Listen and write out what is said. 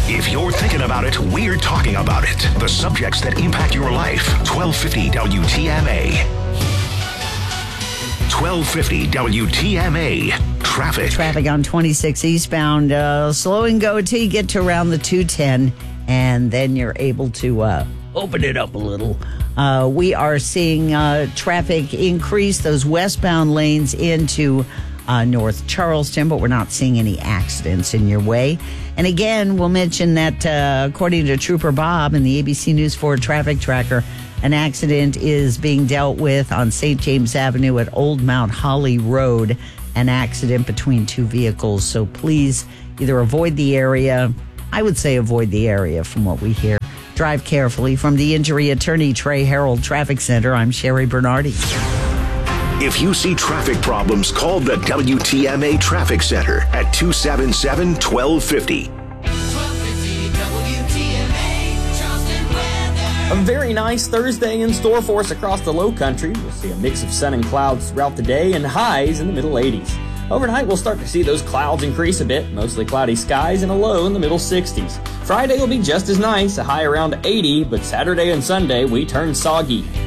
If you're thinking about it, we're talking about it. The subjects that impact your life. 1250 WTMA. 1250 WTMA. Traffic. Traffic on 26 eastbound. Slow and go till you get to around the 210, and then you're able to open it up a little. We are seeing traffic increase those westbound lanes into North Charleston, but we're not seeing any accidents in your way. And again, we'll mention that according to Trooper Bob in the ABC News 4 traffic tracker, an accident is being dealt with on St. James Avenue at Old Mount Holly Road, an accident between two vehicles. So please either avoid the area. I would say avoid the area from what we hear. Drive carefully. From the injury attorney, Trey Harold Traffic Center, I'm Sherry Bernardi. If you see traffic problems, call the WTMA Traffic Center at 277-1250. A very nice Thursday in store for us across the low country. We'll see a mix of sun and clouds throughout the day and highs in the middle 80s. Overnight, we'll start to see those clouds increase a bit, mostly cloudy skies and a low in the middle 60s. Friday will be just as nice, a high around 80, but Saturday and Sunday we turn soggy.